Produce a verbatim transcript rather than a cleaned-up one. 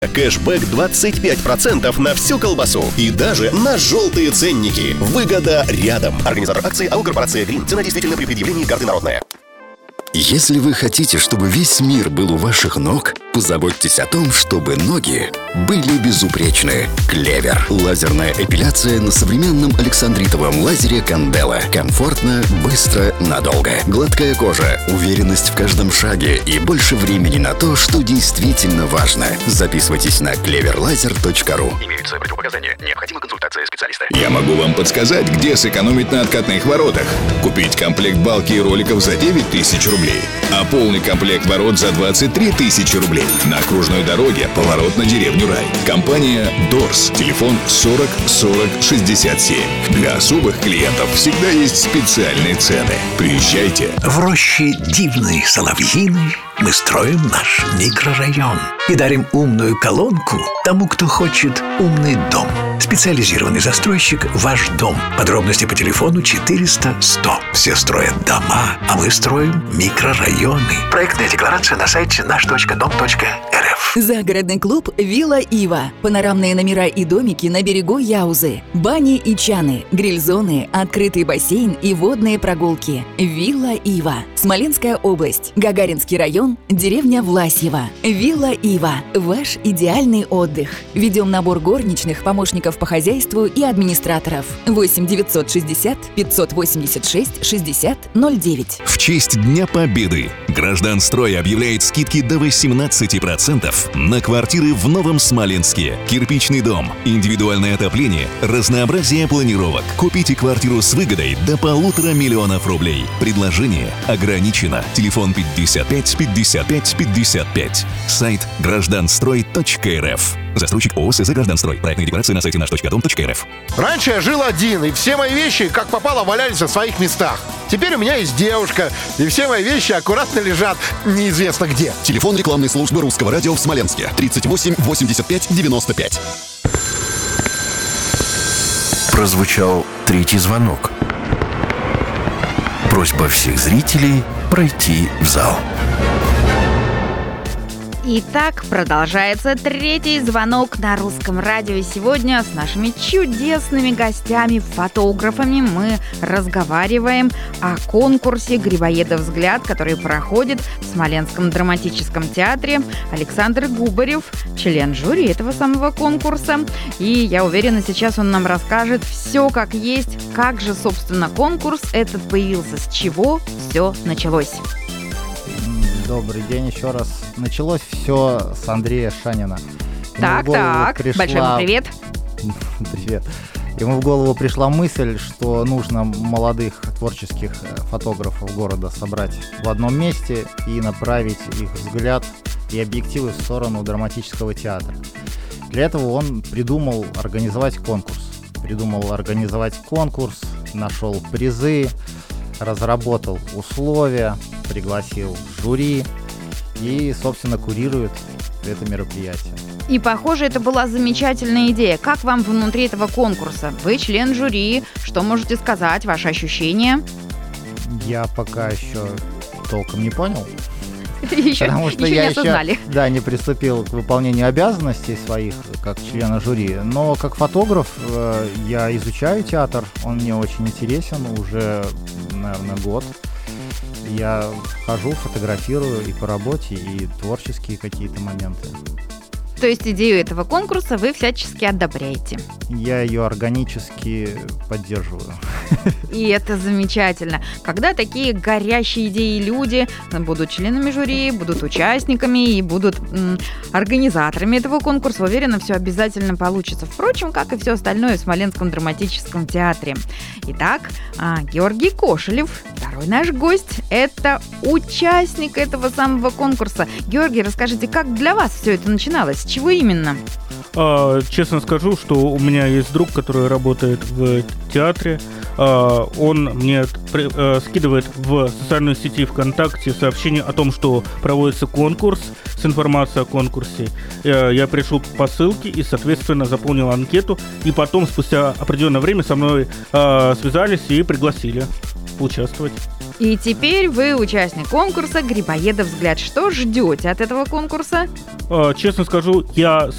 Кэшбэк двадцать пять процентов на всю колбасу и даже на желтые ценники. Выгода рядом. Организатор акции АО «Корпорация Грин». Цена действительно при предъявлении карты народная. Если вы хотите, чтобы весь мир был у ваших ног, позаботьтесь о том, чтобы ноги были безупречны. Клевер. Лазерная эпиляция на современном александритовом лазере Кандела. Комфортно, быстро, надолго. Гладкая кожа, уверенность в каждом шаге и больше времени на то, что действительно важно. Записывайтесь на клевер лазер точка ру. Имеются противопоказания. Необходима консультация специалиста. Я могу вам подсказать, где сэкономить на откатных воротах. Купить комплект балки и роликов за девять тысяч рублей. А полный комплект ворот за двадцать три тысячи рублей. На окружной дороге поворот на деревню Рай. Компания Дорс. Телефон сорок сорок шестьдесят семь. Для особых клиентов всегда есть специальные цены. Приезжайте. В роще дивной Соловьиной мы строим наш микрорайон и дарим умную колонку тому, кто хочет умный дом. Специализированный застройщик «Ваш дом». Подробности по телефону четыреста сто. Все строят дома, а мы строим микрорайоны. Проектная декларация на сайте наш точка дом точка эр эф. Загородный клуб «Вилла Ива». Панорамные номера и домики на берегу Яузы. Бани и чаны, гриль-зоны, открытый бассейн и водные прогулки. «Вилла Ива». Смоленская область. Гагаринский район. Деревня Власьево. «Вилла Ива». Ваш идеальный отдых. Ведем набор горничных, помощников по хозяйству и администраторов. восемь девятьсот шестьдесят пятьсот восемьдесят шесть шестьдесят ноль девять. В честь Дня Победы Гражданстрой объявляет скидки до восемнадцать процентов на квартиры в Новом Смоленске. Кирпичный дом, индивидуальное отопление, разнообразие планировок. Купите квартиру с выгодой до полутора миллионов рублей. Предложение ограничено. Телефон пятьдесят пять пятьдесят пять пятьдесят пять. Сайт гражданстрой точка эр эф. Застройщик ООО СЗ «Гражданстрой». Проектные декларации на сайте наш точка дом точка эр эф. Раньше я жил один, и все мои вещи, как попало, валялись на своих местах. Теперь у меня есть девушка, и все мои вещи аккуратно лежат неизвестно где. Телефон рекламной службы Русского радио в Смоленске. тридцать восемь восемьдесят пять девяносто пять. Прозвучал третий звонок. Просьба всех зрителей пройти в зал. Итак, продолжается третий звонок на Русском радио. Сегодня с нашими чудесными гостями, фотографами, мы разговариваем о конкурсе «Грибоедов взгляд», который проходит в Смоленском драматическом театре. Александр Губарев, член жюри этого самого конкурса. И я уверена, сейчас он нам расскажет все как есть, как же, собственно, конкурс этот появился, с чего все началось. Добрый день еще раз. Началось все с Андрея Шанина. Так, так, пришла... большой привет. Привет. Ему в голову пришла мысль, что нужно молодых творческих фотографов города собрать в одном месте и направить их взгляд и объективы в сторону драматического театра. Для этого он придумал организовать конкурс. Придумал организовать конкурс, нашел призы, разработал условия, пригласил жюри и, собственно, курирует это мероприятие. И, похоже, это была замечательная идея. Как вам внутри этого конкурса? Вы член жюри. Что можете сказать? Ваши ощущения? Я пока еще толком не понял. Еще, потому что еще я не осознали. Еще, да, не приступил к выполнению обязанностей своих как члена жюри. Но как фотограф э, я изучаю театр. Он мне очень интересен уже, наверное, год. Я хожу, фотографирую и по работе, и творческие какие-то моменты. То есть идею этого конкурса вы всячески одобряете? Я ее органически поддерживаю. И это замечательно. Когда такие горящие идеи люди будут членами жюри, будут участниками и будут м, организаторами этого конкурса, уверена, все обязательно получится. Впрочем, как и все остальное в Смоленском драматическом театре. Итак, Георгий Кошелев, второй наш гость, это участник этого самого конкурса. Георгий, расскажите, как для вас все это начиналось? С чего именно? А, честно скажу, что у меня есть друг, который работает в театре. А, он мне при, а, скидывает в социальной сети ВКонтакте сообщение о том, что проводится конкурс с информацией о конкурсе. А, я пришел по ссылке и, соответственно, заполнил анкету. И потом, спустя определенное время, со мной а, связались и пригласили участвовать. И теперь вы участник конкурса «Грибоедов взгляд». Что ждете от этого конкурса? Честно скажу, я